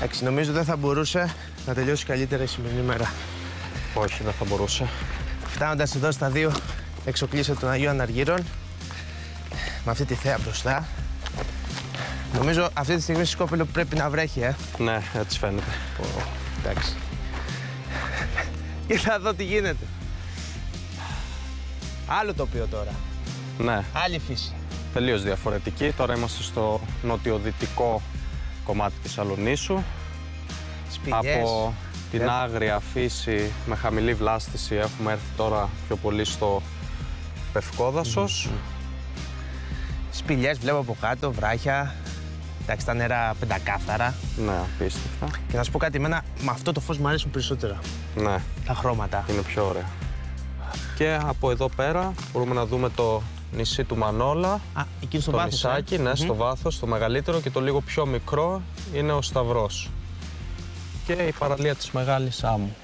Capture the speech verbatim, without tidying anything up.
Εντάξει, νομίζω δεν θα μπορούσε να τελειώσει καλύτερα η σημερινή μέρα. Όχι, δεν θα μπορούσε. Φτάνοντας εδώ στα δύο εξοκλήσια των Αγίων Αναργύρων, με αυτή τη θέα μπροστά, νομίζω αυτή τη στιγμή στη Σκόπελο πρέπει να βρέχει, ε. Ναι, έτσι φαίνεται. Oh, εντάξει. Κοίτα εδώ τι γίνεται. Άλλο τοπίο τώρα. Ναι. Άλλη φύση. Τελείως διαφορετική. Τώρα είμαστε στο νοτιοδυτικό κομμάτι της Αλονίσου. Σπηλιές. Από την Βλέπω. άγρια φύση με χαμηλή βλάστηση έχουμε έρθει τώρα πιο πολύ στο Πευκόδασος. Mm-hmm. Σπηλιές βλέπω από κάτω, βράχια. Εντάξει, τα νερά πεντακάθαρα. Ναι, απίστευτα. Και να σου πω κάτι, εμένα με αυτό το φως μου αρέσουν περισσότερα. Ναι, Τα χρώματα. είναι πιο ωραία. Και από εδώ πέρα μπορούμε να δούμε το νησί του Μανόλα. Α, εκεί στο το βάθος, νησάκι, ε? ναι, Mm-hmm. στο βάθος, το μεγαλύτερο, και το λίγο πιο μικρό είναι ο Σταυρός. Και η παραλία της Μεγάλης Άμμου.